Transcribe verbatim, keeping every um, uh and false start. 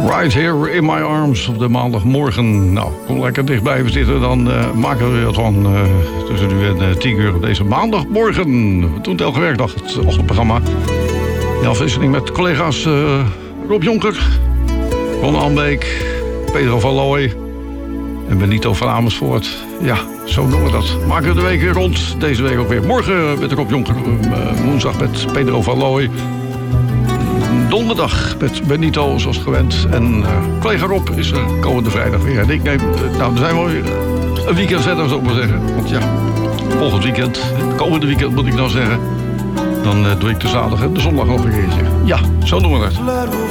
Right here in my arms op de maandagmorgen. Nou, kom lekker dicht blijven zitten, dan uh, maken we er wat van uh, tussen nu en uh, tien uur op deze maandagmorgen. We doen het elke werkdag, het ochtendprogramma. In afwisseling met collega's uh, Rob Jonker, Ron Albeek, Pedro van Looy en Benito van Amersfoort. Ja, zo noemen we dat. Maken we de week weer rond. Deze week ook weer. Morgen met Rob Jonker, uh, woensdag met Pedro van Looy. Donderdag met Benito, zoals gewend. En uh, collega Rob is er komende vrijdag weer. En ik neem, uh, nou, dan zijn we weer een weekend verder, zou ik maar zeggen. Want ja, volgend weekend, komende weekend moet ik nou zeggen, dan uh, doe ik de zaterdag en de zondag nog een keertje. Ja, zo doen we dat.